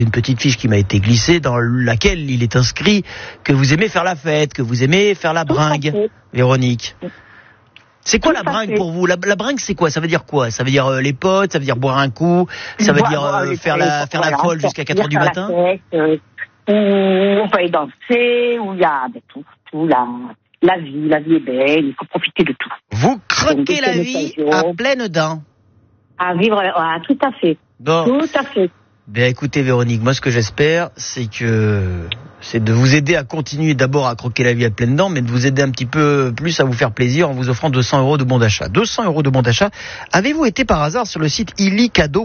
Une petite fiche qui m'a été glissée dans laquelle il est inscrit que vous aimez faire la fête, que vous aimez faire la bringue, Véronique. C'est quoi la bringue pour vous ? La bringue, c'est quoi ? Ça veut dire quoi ? Ça veut dire les potes, ça veut dire boire un coup, ça veut dire faire la folle jusqu'à 4h du matin ? Où on peut aller danser, où il y a tout, la vie est belle, il faut profiter de tout. Vous croquez la vie à pleines dents. À vivre, tout à fait. Bon. Tout à fait. Bien écoutez Véronique, moi ce que j'espère, c'est de vous aider à continuer d'abord à croquer la vie à pleines dents, mais de vous aider un petit peu plus à vous faire plaisir en vous offrant 200 € de bon d'achat. 200 € de bon d'achat. Avez-vous été par hasard sur le site illicadeau.com ?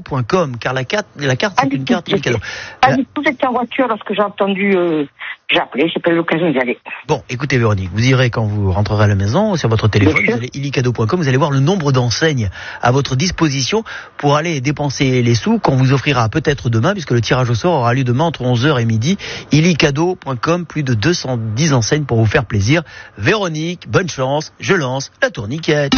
Car la carte c'est une carte Illicadeau. Pas du tout, j'étais en voiture lorsque j'ai entendu, j'ai appelé, j'ai pas eu l'occasion d'y aller. Bon, écoutez Véronique, vous irez quand vous rentrerez à la maison, sur votre téléphone, vous allez illicadeau.com, vous allez voir le nombre d'enseignes à votre disposition pour aller dépenser les sous qu'on vous offrira peut-être demain, puisque le tirage au sort aura lieu demain entre 11h et midi. illicadeau.com, plus de 210 enseignes pour vous faire plaisir. Véronique, bonne chance, je lance la tourniquette.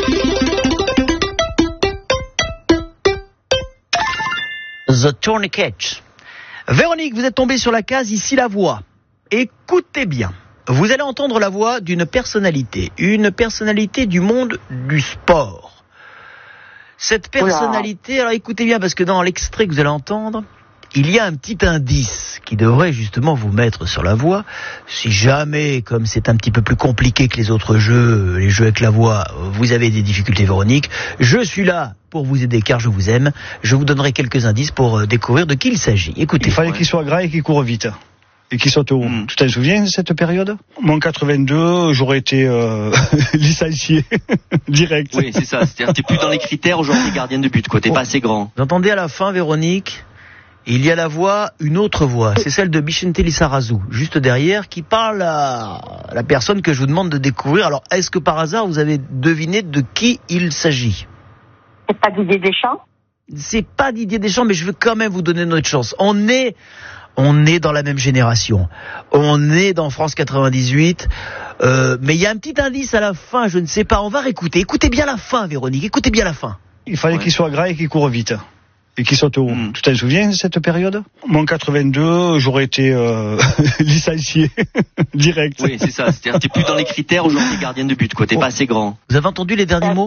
The Tourniquet. Véronique, vous êtes tombée sur la case Ici la voix. Écoutez bien. Vous allez entendre la voix d'une personnalité. Une personnalité du monde du sport. Cette personnalité, alors écoutez bien, parce que dans l'extrait que vous allez entendre, il y a un petit indice qui devrait justement vous mettre sur la voie. Si jamais, comme c'est un petit peu plus compliqué que les autres jeux, les jeux avec la voix, vous avez des difficultés, Véronique, je suis là pour vous aider car je vous aime. Je vous donnerai quelques indices pour découvrir de qui il s'agit. Écoutez. Il fallait qu'il soit gras et qu'il court vite. Et qu'il saute haut. Tu t'en souviens de cette période ? Moi, en 82, j'aurais été licencié direct. Oui, c'est ça. C'est-à-dire, t'es plus dans les critères aujourd'hui gardien de but, quoi. T'es pas assez grand. Vous entendez à la fin, Véronique ? Il y a la voix, une autre voix, c'est celle de Vicente Lizarazu, juste derrière, qui parle à la personne que je vous demande de découvrir. Alors, est-ce que par hasard, vous avez deviné de qui il s'agit ? C'est pas Didier Deschamps ? C'est pas Didier Deschamps, mais je veux quand même vous donner notre chance. On est dans la même génération. On est dans France 98. Mais il y a un petit indice à la fin, je ne sais pas. On va réécouter. Écoutez bien la fin, Véronique. Écoutez bien la fin. Il fallait qu'il soit gras et qu'il court vite. Et qu'il saute haut. Tu t'en souviens de cette période ? Moi, en 82, j'aurais été licencié direct. Oui, c'est ça. C'est-à-dire, t'es plus dans les critères aujourd'hui gardien de but, quoi. T'es pas assez grand. Vous avez entendu les derniers mots ?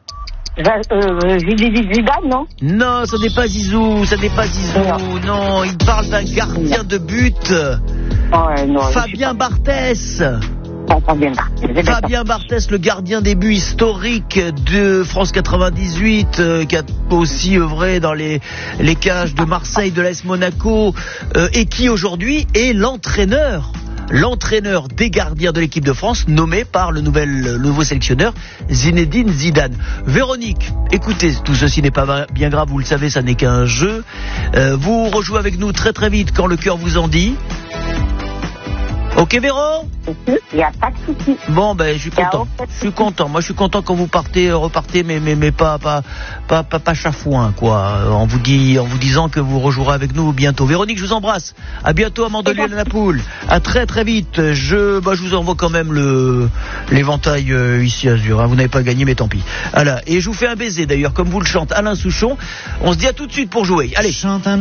Zidane, non ? Non, ça n'est pas Zizou. Non, il parle d'un gardien de but. Fabien Barthès. Fabien Barthès, le gardien des buts historique de France 98, qui a aussi œuvré dans les cages de Marseille, de l'AS Monaco, et qui aujourd'hui est l'entraîneur des gardiens de l'équipe de France, nommé par le nouveau sélectionneur Zinedine Zidane. Véronique, écoutez, tout ceci n'est pas bien grave, vous le savez, ça n'est qu'un jeu. Vous rejouez avec nous très très vite quand le cœur vous en dit. Ok Véro ? Il n'y a pas de souci. Bon ben je suis content. Moi je suis content quand vous repartez mais pas chafouin quoi. En vous disant que vous rejouerez avec nous bientôt. Véronique, je vous embrasse. À bientôt à Mandelieu la Napoule. À très très vite. Je vous envoie quand même l'éventail ici Azur. Vous n'avez pas gagné mais tant pis. Voilà. Et je vous fais un baiser d'ailleurs comme vous le chante Alain Souchon. On se dit à tout de suite pour jouer. Allez.